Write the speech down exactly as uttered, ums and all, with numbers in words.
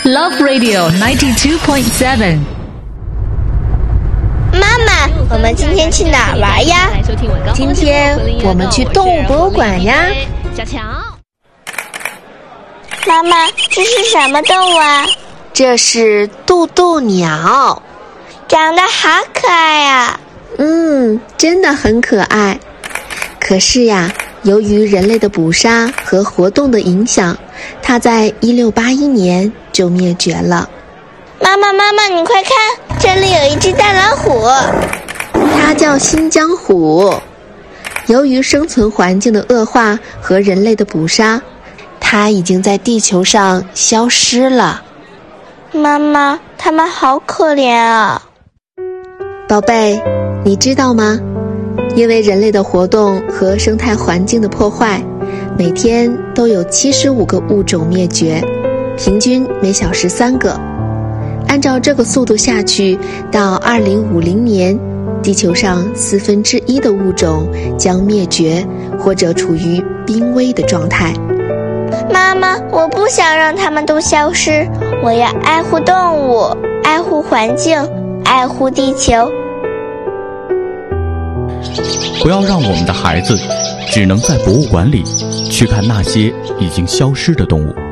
Love Radio ninety-two point seven。 妈妈，我们今天去哪儿玩呀？ 今天我们去动物博物馆呀。 小乔， 妈妈，这是什么动物啊？ 这是渡渡鸟， 长得好可爱啊。 嗯，真的很可爱。可是呀，由于人类的捕杀和活动的影响，它在一六八一年就灭绝了。 妈妈，妈妈，你快看，这里有一只大老虎。 它叫新疆虎。由于生存环境的恶化和人类的捕杀，它已经在地球上消失了。 妈妈，它们好可怜啊。 宝贝，你知道吗？因为人类的活动和生态环境的破坏，每天都有七十五个物种灭绝，平均每小时三个。按照这个速度下去，到二零五零年，地球上四分之一的物种将灭绝或者处于濒危的状态。 妈妈，我不想让它们都消失，我要爱护动物，爱护环境，爱护地球。 不要让我们的孩子只能在博物馆里去看那些已经消失的动物。